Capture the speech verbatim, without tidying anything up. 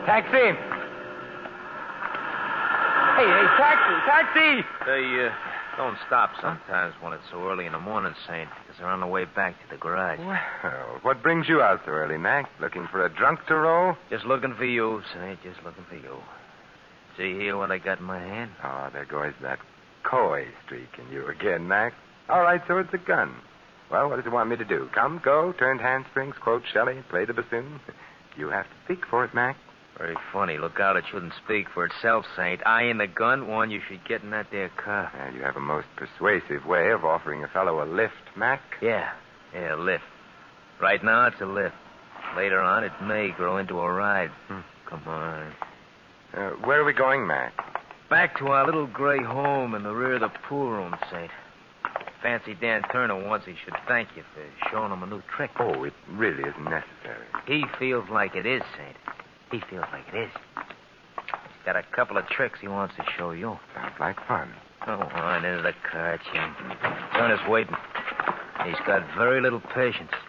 Taxi! Hey, hey, taxi, taxi! They, uh, don't stop sometimes when it's so early in the morning, Saint, because they're on the way back to the garage. Well, what brings you out so early, Mac? Looking for a drunk to roll? Just looking for you, Saint, just looking for you. See here what I got in my hand? Oh, there goes that coy streak in you again, Mac. All right, so it's a gun. Well, what does it want me to do? Come, go, turned handsprings, quote Shelley, play the bassoon? You have to speak for it, Mac. Very funny. Look out, it shouldn't speak for itself, Saint. I in the gun, one, you should get in that there car. Uh, you have a most persuasive way of offering a fellow a lift, Mac. Yeah, yeah, a lift. Right now, it's a lift. Later on, it may grow into a ride. Hmm. Come on. Uh, where are we going, Mac? Back to our little gray home in the rear of the pool room, Saint. Fancy Dan Turner wants he should thank you for showing him a new trick. Oh, it really isn't necessary. He feels like it is, Saint. He feels like it is. He's got a couple of tricks he wants to show you. Sounds like fun. Go on into the car, Jim. Turner's waiting. He's got very little patience.